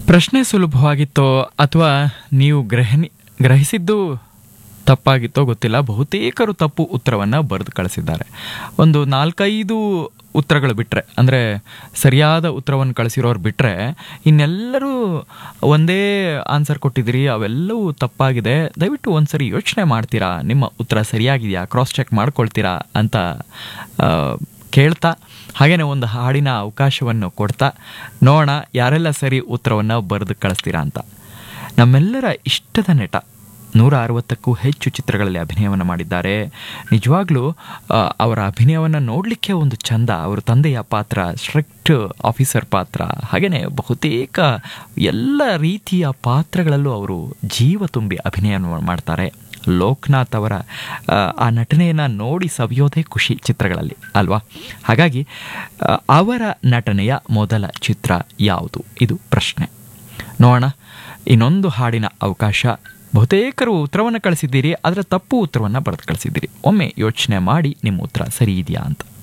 ಪ್ರಶ್ನೆ ಸುಲಭವಾಗಿತ್ತೋ ಅಥವಾ ನೀವು ಗ್ರಹಿಸಿದ್ದು ತಪ್ಪಾಗಿತ್ತೋ ಗೊತ್ತಿಲ್ಲ. ಬಹುತೇಕರು ತಪ್ಪು ಉತ್ತರವನ್ನು ಬರೆದು ಕಳಿಸಿದ್ದಾರೆ. ಒಂದು 4-5 ಉತ್ತರಗಳು ಬಿಟ್ಟರೆ, ಅಂದರೆ ಸರಿಯಾದ ಉತ್ತರವನ್ನು ಕಳಿಸಿರೋರು ಬಿಟ್ಟರೆ ಇನ್ನೆಲ್ಲರೂ ಒಂದೇ ಆನ್ಸರ್ ಕೊಟ್ಟಿದ್ದೀರಿ, ಅವೆಲ್ಲವೂ ತಪ್ಪಾಗಿದೆ. ದಯವಿಟ್ಟು ಒಂದ್ಸರಿ ಯೋಚನೆ ಮಾಡ್ತೀರಾ, ನಿಮ್ಮ ಉತ್ತರ ಸರಿಯಾಗಿದೆಯಾ, ಕ್ರಾಸ್ ಚೆಕ್ ಮಾಡ್ಕೊಳ್ತೀರಾ ಅಂತ ಕೇಳ್ತಾ, ಹಾಗೆಯೇ ಒಂದು ಹಾಡಿನ ಅವಕಾಶವನ್ನು ಕೊಡ್ತಾ ನೋಡೋಣ ಯಾರೆಲ್ಲ ಸರಿ ಉತ್ತರವನ್ನು ಬರೆದು ಕಳಿಸ್ತೀರಾ ಅಂತ. ನಮ್ಮೆಲ್ಲರ ಇಷ್ಟದ ನಟ 160ಕ್ಕೂ ಹೆಚ್ಚು ಚಿತ್ರಗಳಲ್ಲಿ ಅಭಿನಯವನ್ನು ಮಾಡಿದ್ದಾರೆ. ನಿಜವಾಗ್ಲೂ ಅವರ ಅಭಿನಯವನ್ನು ನೋಡಲಿಕ್ಕೆ ಒಂದು ಚಂದ. ಅವರ ತಂದೆಯ ಪಾತ್ರ, ಸ್ಟ್ರಿಕ್ಟ್ ಆಫೀಸರ್ ಪಾತ್ರ, ಹಾಗೆಯೇ ಬಹುತೇಕ ಎಲ್ಲ ರೀತಿಯ ಪಾತ್ರಗಳಲ್ಲೂ ಅವರು ಜೀವ ತುಂಬಿ ಅಭಿನಯವನ್ನು ಮಾಡ್ತಾರೆ. ಲೋಕನಾಥ್ ಅವರ ಆ ನಟನೆಯನ್ನು ನೋಡಿ ಸವಿಯೋದೇ ಖುಷಿ ಚಿತ್ರಗಳಲ್ಲಿ ಅಲ್ವಾ. ಹಾಗಾಗಿ ಅವರ ನಟನೆಯ ಮೊದಲ ಚಿತ್ರ ಯಾವುದು, ಇದು ಪ್ರಶ್ನೆ. ನೋಡೋಣ, ಇನ್ನೊಂದು ಹಾಡಿನ ಅವಕಾಶ. ಬಹುತೇಕರು ಉತ್ತರವನ್ನು ಕಳಿಸಿದ್ದೀರಿ, ಅದರ ತಪ್ಪು ಉತ್ತರವನ್ನು ಬರೆದು ಕಳಿಸಿದ್ದೀರಿ. ಒಮ್ಮೆ ಯೋಚನೆ ಮಾಡಿ ನಿಮ್ಮ ಉತ್ತರ ಸರಿ ಇದೆಯಾ ಅಂತ.